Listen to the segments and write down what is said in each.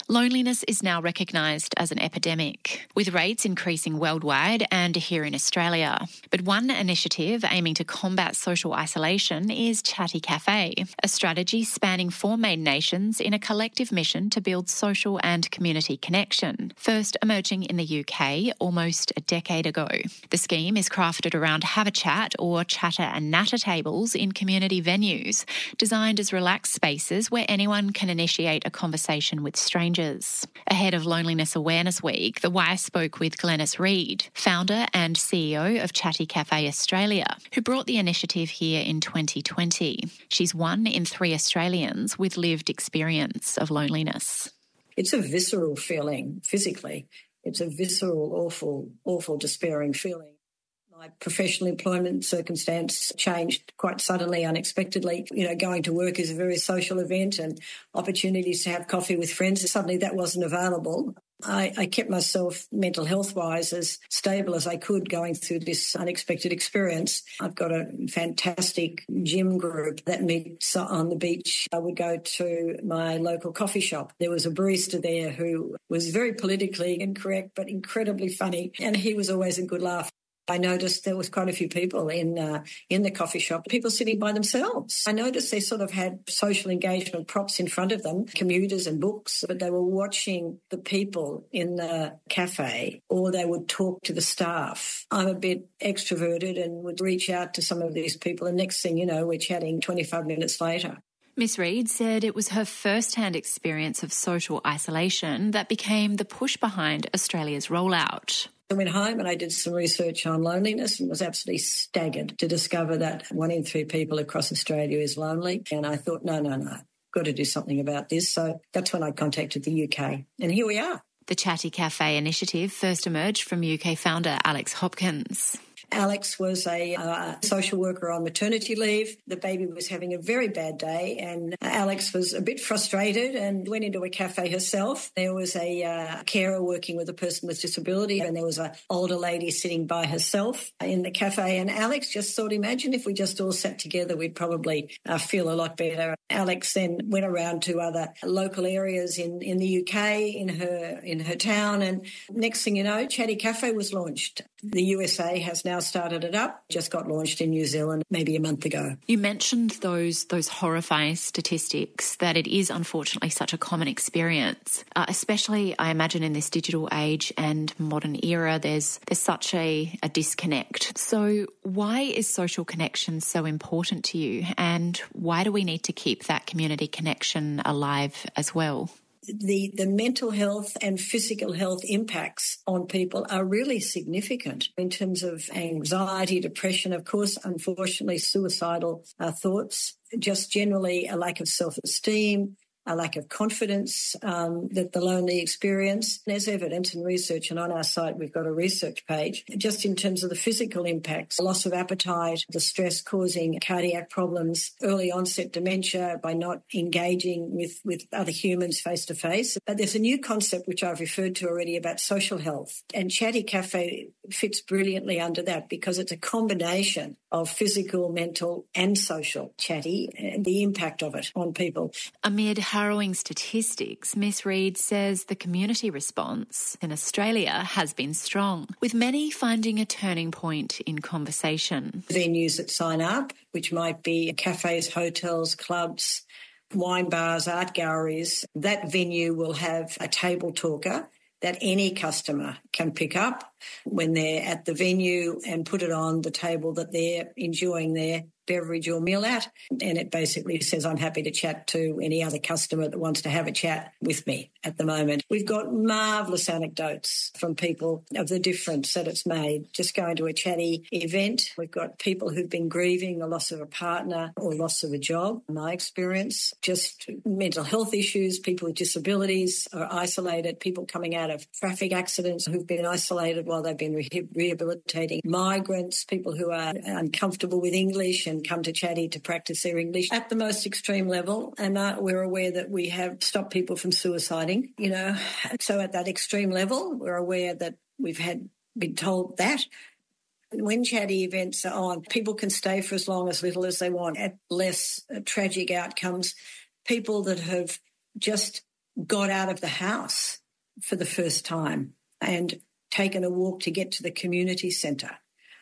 Loneliness is now recognised as an epidemic, with rates increasing worldwide and here in Australia. But one initiative aiming to combat social isolation is Chatty Cafe, a strategy spanning 4 main nations in a collective mission to build social and community connection, first emerging in the UK almost a decade ago. The scheme is crafted around have a chat or chatter and natter tables in community venues, designed as relaxed spaces where anyone can initiate a conversation with strangers. Ahead of Loneliness Awareness Week, The Wire spoke with Glenys Reid, founder and CEO of Chatty Cafe Australia, who brought the initiative here in 2020. She's 1 in 3 Australians with lived experience of loneliness. It's a visceral feeling physically. It's a visceral, awful, despairing feeling. My professional employment circumstance changed quite suddenly, unexpectedly. Going to work is a very social event and opportunities to have coffee with friends. Suddenly that wasn't available. I kept myself mental health-wise as stable as I could going through this unexpected experience. I've got a fantastic gym group that meets on the beach. I would go to my local coffee shop. There was a barista there who was very politically incorrect but incredibly funny, and he was always a good laugh. I noticed there was quite a few people in the coffee shop, people sitting by themselves. I noticed they sort of had social engagement props in front of them, computers and books, but they were watching the people in the cafe, or they would talk to the staff. I'm a bit extroverted and would reach out to some of these people, and next thing you know, we're chatting 25 minutes later. Miss Reid said it was her first-hand experience of social isolation that became the push behind Australia's rollout. I went home and I did some research on loneliness and was absolutely staggered to discover that 1 in 3 people across Australia is lonely. And I thought, no, got to do something about this. So that's when I contacted the UK. And here we are. The Chatty Cafe initiative first emerged from UK founder Alex Hopkins. Alex was a social worker on maternity leave. The baby was having a very bad day, and Alex was a bit frustrated and went into a cafe herself. There was a carer working with a person with disability, and there was an older lady sitting by herself in the cafe. And Alex just thought, imagine if we just all sat together, we'd probably feel a lot better. Alex then went around to other local areas in the UK, in her town, and next thing you know, Chatty Cafe was launched. The USA has now started it up, just got launched in New Zealand maybe a month ago. You mentioned those horrifying statistics, that it is unfortunately such a common experience, especially I imagine in this digital age and modern era, there's such a disconnect. So why is social connection so important to you, and why do we need to keep that community connection alive as well? The mental health and physical health impacts on people are really significant in terms of anxiety, depression, of course, unfortunately, suicidal thoughts, just generally a lack of self-esteem, a lack of confidence that the lonely experience. There's evidence and research, and on our site we've got a research page, just in terms of the physical impacts, loss of appetite, the stress causing cardiac problems, early onset dementia by not engaging with other humans face-to-face. But there's a new concept which I've referred to already about social health, and Chatty Cafe fits brilliantly under that because it's a combination of physical, mental and social chatty and the impact of it on people. Amid harrowing statistics, Miss Reid says the community response in Australia has been strong, with many finding a turning point in conversation. Venues that sign up, which might be cafes, hotels, clubs, wine bars, art galleries, that venue will have a table talker that any customer can pick up when they're at the venue and put it on the table that they're enjoying their beverage or meal at. And it basically says, I'm happy to chat to any other customer that wants to have a chat with me at the moment. We've got marvellous anecdotes from people of the difference that it's made. Just going to a Chatty event, we've got people who've been grieving the loss of a partner or loss of a job, in my experience, just mental health issues, people with disabilities are isolated, people coming out of traffic accidents who've been isolated while they've been rehabilitating, migrants, people who are uncomfortable with English and come to Chatty to practice their English at the most extreme level. And we're aware that we have stopped people from suiciding, So at that extreme level, we're aware that we've been told that. When Chatty events are on, people can stay for as long, as little as they want at less tragic outcomes. People that have just got out of the house for the first time and taken a walk to get to the community centre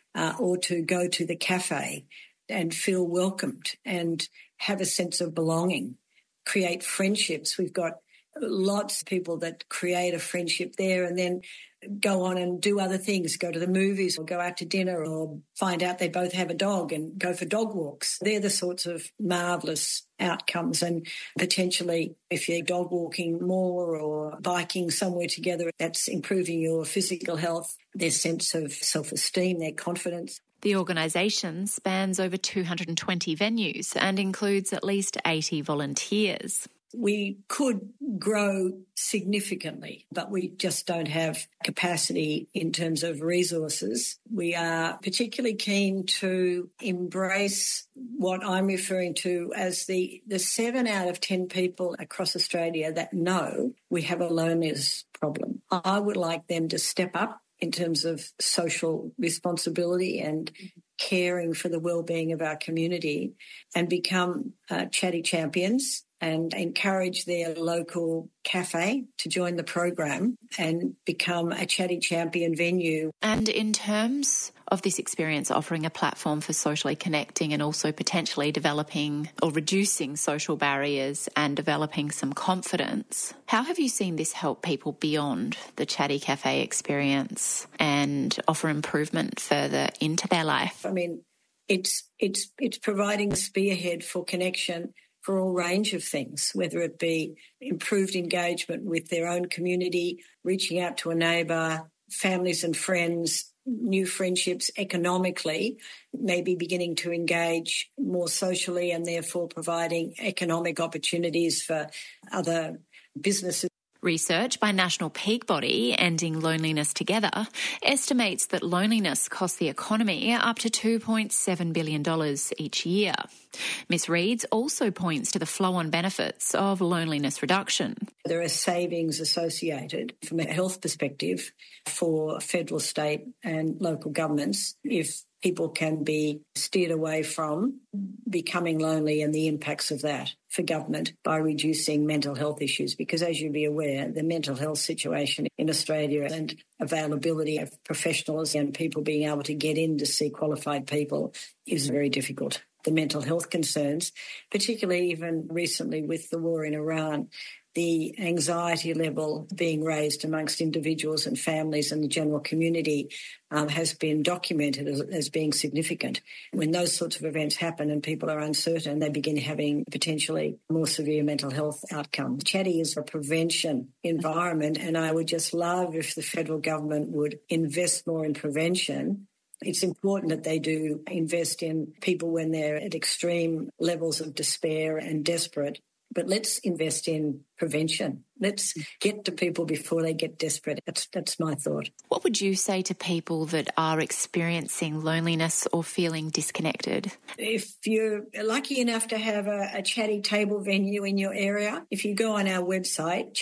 or to go to the cafe and feel welcomed and have a sense of belonging, create friendships. We've got lots of people that create a friendship there and then go on and do other things, go to the movies or go out to dinner or find out they both have a dog and go for dog walks. They're the sorts of marvellous outcomes. And potentially if you're dog walking more or biking somewhere together, that's improving your physical health, their sense of self-esteem, their confidence. The organisation spans over 220 venues and includes at least 80 volunteers. We could grow significantly, but we just don't have capacity in terms of resources. We are particularly keen to embrace what I'm referring to as the 7 out of 10 people across Australia that know we have a loneliness problem. I would like them to step up in terms of social responsibility and caring for the well-being of our community and become chatty champions and encourage their local cafe to join the program and become a chatty champion venue. And in terms of this experience offering a platform for socially connecting and also potentially developing or reducing social barriers and developing some confidence, how have you seen this help people beyond the Chatty Cafe experience and offer improvement further into their life? I mean, it's providing a spearhead for connection for all range of things, whether it be improved engagement with their own community, reaching out to a neighbour, families and friends, new friendships economically, maybe beginning to engage more socially and therefore providing economic opportunities for other businesses. Research by national peak body Ending Loneliness Together estimates that loneliness costs the economy up to $2.7 billion each year. Ms Reeds also points to the flow-on benefits of loneliness reduction. There are savings associated from a health perspective for federal, state and local governments if people can be steered away from becoming lonely and the impacts of that for government by reducing mental health issues. Because as you'll be aware, the mental health situation in Australia and availability of professionals and people being able to get in to see qualified people is very difficult. The mental health concerns, particularly even recently with the war in Iran, the anxiety level being raised amongst individuals and families and the general community has been documented as being significant. When those sorts of events happen and people are uncertain, they begin having potentially more severe mental health outcomes. Chatty is a prevention environment, and I would just love if the federal government would invest more in prevention. It's important that they do invest in people when they're at extreme levels of despair and desperate. But let's invest in prevention. Let's get to people before they get desperate. That's my thought. What would you say to people that are experiencing loneliness or feeling disconnected? If you're lucky enough to have a chatty table venue in your area, if you go on our website,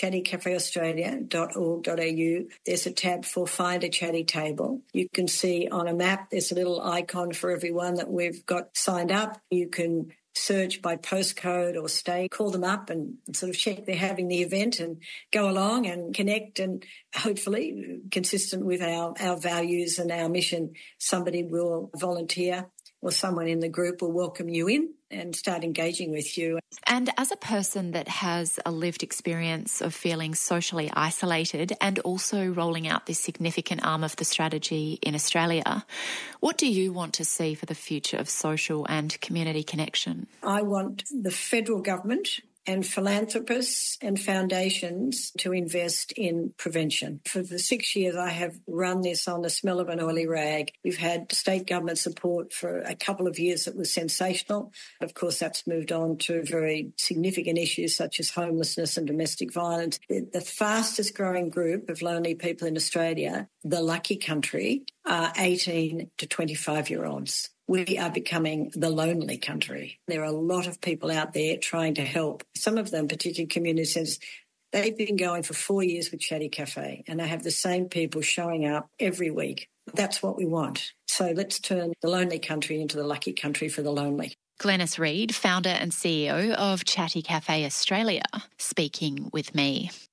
chattycafeaustralia.org.au, there's a tab for Find a Chatty Table. You can see on a map there's a little icon for everyone that we've got signed up. You can search by postcode or state, call them up and sort of check they're having the event and go along and connect, and hopefully, consistent with our values and our mission, somebody will volunteer or someone in the group will welcome you in and start engaging with you. And as a person that has a lived experience of feeling socially isolated and also rolling out this significant arm of the strategy in Australia, what do you want to see for the future of social and community connection? I want the federal government and philanthropists and foundations to invest in prevention. For the 6 years I have run this on the smell of an oily rag. We've had state government support for a couple of years that was sensational. Of course, that's moved on to very significant issues such as homelessness and domestic violence. The fastest growing group of lonely people in Australia, the lucky country, are 18 to 25-year-olds. We are becoming the lonely country. There are a lot of people out there trying to help. Some of them, particularly community centres, they've been going for 4 years with Chatty Cafe, and they have the same people showing up every week. That's what we want. So let's turn the lonely country into the lucky country for the lonely. Glenys Reid, founder and CEO of Chatty Cafe Australia, speaking with me.